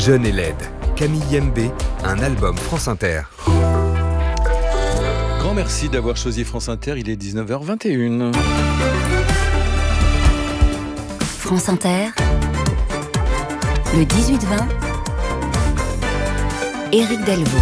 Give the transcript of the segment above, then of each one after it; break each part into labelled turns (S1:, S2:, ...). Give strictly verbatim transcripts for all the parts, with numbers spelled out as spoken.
S1: Jeune et laide. Camille Yembé, un album France Inter.
S2: Grand merci d'avoir choisi France Inter, il est dix-neuf heures vingt et une.
S3: France Inter, le dix-huit vingt, Éric Delvaux.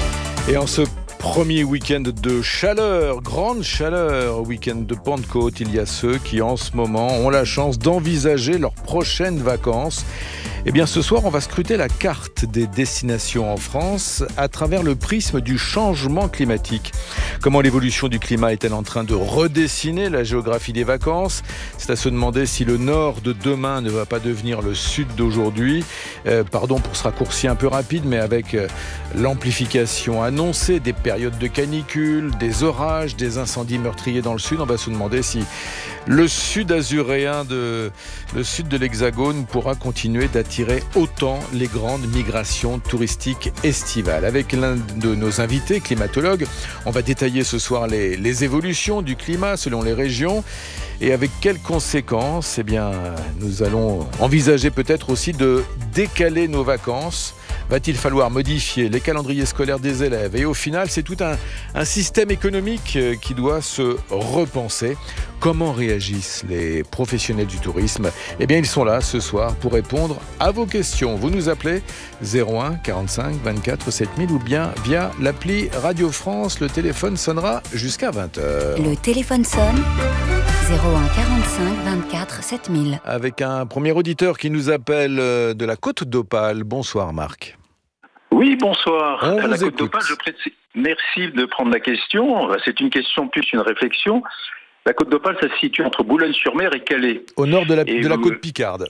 S2: Et en ce premier week-end de chaleur, grande chaleur, week-end de Pentecôte, il y a ceux qui en ce moment ont la chance d'envisager leurs prochaines vacances. Eh bien ce soir, on va scruter la carte des destinations en France à travers le prisme du changement climatique. Comment l'évolution du climat est-elle en train de redessiner la géographie des vacances ? C'est à se demander si le nord de demain ne va pas devenir le sud d'aujourd'hui. Euh, pardon pour ce raccourci un peu rapide, mais avec euh, l'amplification annoncée des périodes de canicule, des orages, des incendies meurtriers dans le sud, on va se demander si le sud azuréen, de, le sud de l'Hexagone pourra continuer d'attirer autant les grandes migrations touristiques estivales. Avec l'un de nos invités, climatologue, on va détailler ce soir les, les évolutions du climat selon les régions et avec quelles conséquences. Eh bien, nous allons envisager peut-être aussi de décaler nos vacances. Va-t-il falloir modifier les calendriers scolaires des élèves ? Et au final, c'est tout un, un système économique qui doit se repenser. Comment réagissent les professionnels du tourisme ? Eh bien, ils sont là ce soir pour répondre à vos questions. Vous nous appelez zéro un quarante-cinq vingt-quatre sept mille ou bien via l'appli Radio France. Le téléphone sonnera jusqu'à vingt heures.
S3: Le téléphone sonne zéro un quarante-cinq vingt-quatre sept mille.
S2: Avec un premier auditeur qui nous appelle de la Côte d'Opale. Bonsoir Marc.
S4: Oui, bonsoir.
S2: On
S4: à la
S2: vous
S4: Côte d'Opale, je précise. Merci de prendre la question. C'est une question plus une réflexion. La Côte d'Opale, ça se situe entre Boulogne-sur-Mer et Calais.
S2: Au nord de la,
S4: et
S2: de la
S4: vous...
S2: côte Picarde.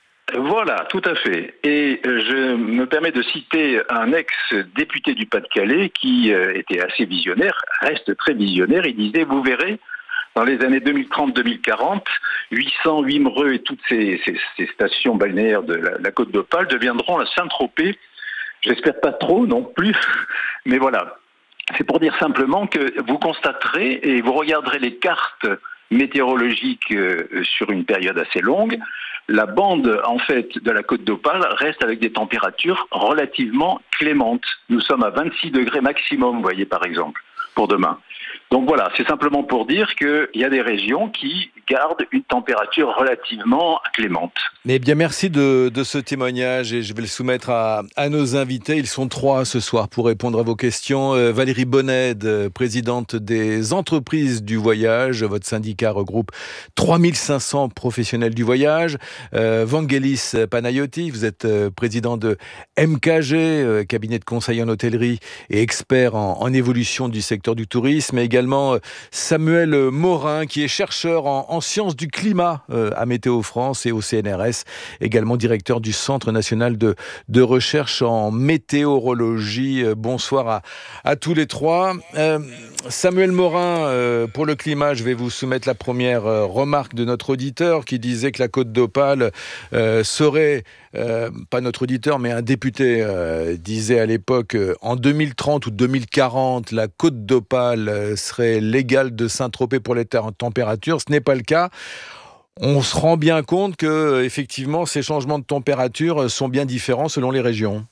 S4: Voilà, tout à fait. Et je me permets de citer un ex-député du Pas-de-Calais qui était assez visionnaire, reste très visionnaire. Il disait, vous verrez, dans les années deux mille trente deux mille quarante, huit cents, Wimereux et toutes ces, ces, ces stations balnéaires de la, la Côte d'Opale deviendront la Saint-Tropez. J'espère pas trop non plus, mais voilà. C'est pour dire simplement que vous constaterez et vous regarderez les cartes météorologiques euh, sur une période assez longue. La bande, en fait, de la Côte d'Opale reste avec des températures relativement clémentes. Nous sommes à vingt-six degrés maximum, vous voyez, par exemple, pour demain. Donc voilà, c'est simplement pour dire qu'il y a des régions qui gardent une température relativement clémente.
S2: Mais bien, merci de, de ce témoignage et je vais le soumettre à, à nos invités. Ils sont trois ce soir pour répondre à vos questions. Euh, Valérie Bonnède, présidente des entreprises du voyage. Votre syndicat regroupe trois mille cinq cents professionnels du voyage. Euh, Vangelis Panayotis, vous êtes euh, président de M K G, euh, cabinet de conseil en hôtellerie et expert en, en évolution du secteur du tourisme. Et également euh, Samuel Morin, qui est chercheur en, en sciences du climat euh, à Météo France et au C N R S. Également directeur du Centre national de, de recherche en météorologie. Bonsoir à, à tous les trois. Euh, Samuel Morin, euh, pour le climat, je vais vous soumettre la première euh, remarque de notre auditeur qui disait que la Côte d'Opale euh, serait, euh, pas notre auditeur, mais un député euh, disait à l'époque, euh, en deux mille trente ou deux mille quarante, la Côte d'Opale euh, serait l'égale de Saint-Tropez pour les températures. Ce n'est pas le cas. On se rend bien compte que, effectivement, ces changements de température sont bien différents selon les régions.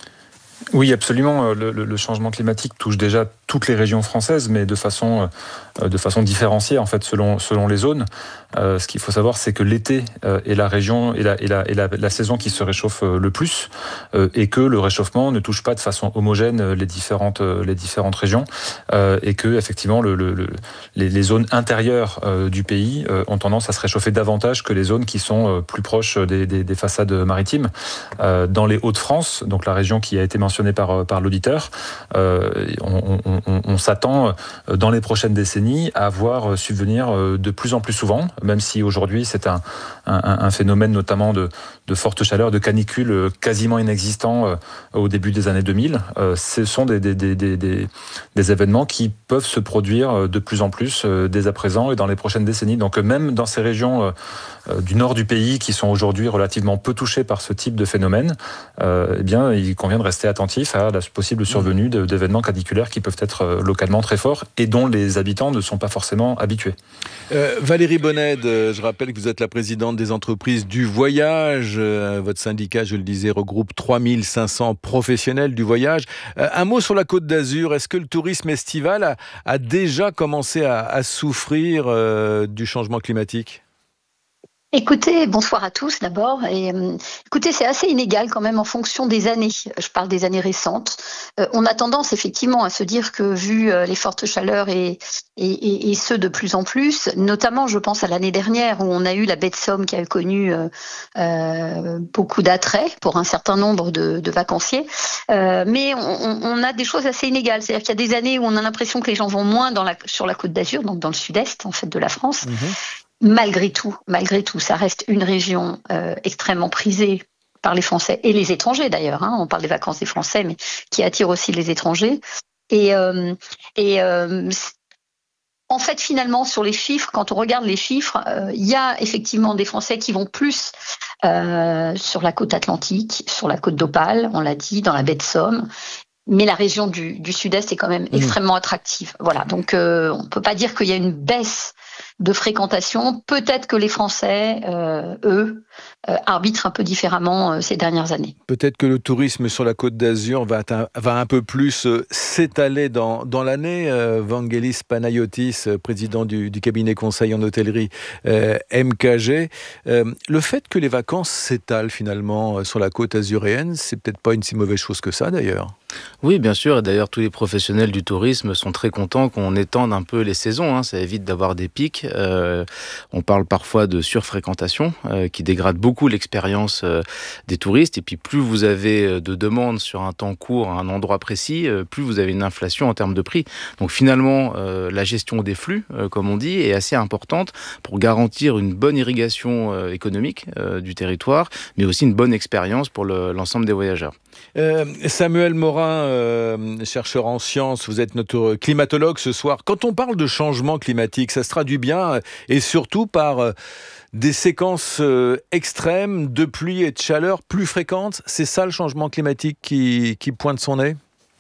S5: Oui, absolument. Le, le, le changement climatique touche déjà toutes les régions françaises, mais de façon, euh, de façon différenciée, en fait, selon, selon les zones. Euh, ce qu'il faut savoir, c'est que l'été euh, est la région et la, et la, et la, la saison qui se réchauffe euh, le plus, euh, et que le réchauffement ne touche pas de façon homogène euh, les différentes, euh, les différentes régions, euh, et que effectivement, le, le, le, les, les zones intérieures euh, du pays euh, ont tendance à se réchauffer davantage que les zones qui sont euh, plus proches des, des, des façades maritimes. Euh, dans les Hauts-de-France, donc la région qui a été mentionnée par, par l'auditeur, euh, on, on, on, on s'attend euh, dans les prochaines décennies à voir subvenir euh, de plus en plus souvent, même si aujourd'hui c'est un, un, un phénomène notamment de, de forte chaleur, de canicule quasiment inexistant euh, au début des années deux mille. Euh, ce sont des, des, des, des, des, des événements qui peuvent se produire de plus en plus euh, dès à présent et dans les prochaines décennies. Donc même dans ces régions euh, euh, du nord du pays qui sont aujourd'hui relativement peu touchées par ce type de phénomène, euh, eh bien il convient de rester attentif à la possible survenue de, d'événements caniculaires qui peuvent être être localement très fort et dont les habitants ne sont pas forcément habitués.
S2: Euh, Valérie Bonnède, je rappelle que vous êtes la présidente des entreprises du voyage. Euh, votre syndicat, je le disais, regroupe trois mille cinq cents professionnels du voyage. Euh, un mot sur la Côte d'Azur. Est-ce que le tourisme estival a, a déjà commencé à, à souffrir euh, du changement climatique ?
S6: Écoutez, bonsoir à tous d'abord. Et, euh, écoutez, c'est assez inégal quand même en fonction des années. Je parle des années récentes. Euh, on a tendance effectivement à se dire que vu euh, les fortes chaleurs et, et, et, et ceux de plus en plus, notamment je pense à l'année dernière où on a eu la baie de Somme qui a connu euh, euh, beaucoup d'attrait pour un certain nombre de, de vacanciers. Euh, mais on, on a des choses assez inégales. C'est-à-dire qu'il y a des années où on a l'impression que les gens vont moins dans la, sur la Côte d'Azur, donc dans le sud-est en fait de la France. Mmh. Malgré tout, malgré tout, ça reste une région euh, extrêmement prisée par les Français et les étrangers d'ailleurs. Hein, on parle des vacances des Français, mais qui attire aussi les étrangers. Et, euh, et euh, en fait, finalement, sur les chiffres, quand on regarde les chiffres, euh, il y a effectivement des Français qui vont plus euh, sur la côte atlantique, sur la côte d'Opale, on l'a dit, dans la baie de Somme. Mais la région du, du sud-est est quand même mmh. extrêmement attractive. Voilà, donc euh, on ne peut pas dire qu'il y a une baisse de fréquentation. Peut-être que les Français, euh, eux, euh, arbitrent un peu différemment euh, ces dernières années.
S2: Peut-être que le tourisme sur la Côte d'Azur va, va un peu plus euh, s'étaler dans, dans l'année. Euh, Vangelis Panayotis, président du, du cabinet conseil en hôtellerie euh, M K G. Euh, le fait que les vacances s'étalent finalement sur la côte azuréenne, c'est peut-être pas une si mauvaise chose que ça d'ailleurs.
S7: Oui, bien sûr. Et d'ailleurs, tous les professionnels du tourisme sont très contents qu'on étende un peu les saisons. Hein. Ça évite d'avoir des pics. Euh, on parle parfois de surfréquentation euh, qui dégrade beaucoup l'expérience euh, des touristes. Et puis, plus vous avez de demandes sur un temps court à un endroit précis, euh, plus vous avez une inflation en termes de prix. Donc, finalement, euh, la gestion des flux, euh, comme on dit, est assez importante pour garantir une bonne irrigation euh, économique euh, du territoire, mais aussi une bonne expérience pour le, l'ensemble des voyageurs.
S2: Euh, Samuel Morin, euh, chercheur en sciences, vous êtes notre climatologue ce soir. Quand on parle de changement climatique, ça se traduit bien et surtout par euh, des séquences euh, extrêmes de pluie et de chaleur plus fréquentes. C'est ça le changement climatique qui, qui pointe son nez ?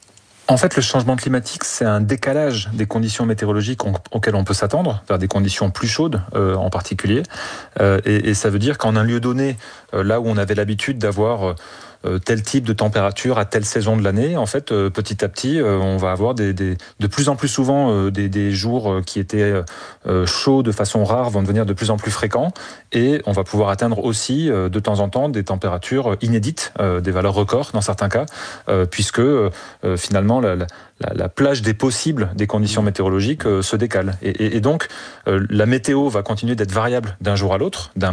S5: En fait, le changement climatique, c'est un décalage des conditions météorologiques auxquelles on peut s'attendre, vers des conditions plus chaudes euh, en particulier. Euh, et, et ça veut dire qu'en un lieu donné, euh, là où on avait l'habitude d'avoir euh, tel type de température à telle saison de l'année, en fait, euh, petit à petit, euh, on va avoir des, des, de plus en plus souvent euh, des, des jours qui étaient euh, chauds de façon rare vont devenir de plus en plus fréquents et on va pouvoir atteindre aussi euh, de temps en temps des températures inédites, euh, des valeurs records dans certains cas, euh, puisque euh, finalement la, la, la plage des possibles des conditions météorologiques euh, se décale. Et, et, et donc, euh, la météo va continuer d'être variable d'un jour à l'autre, d'un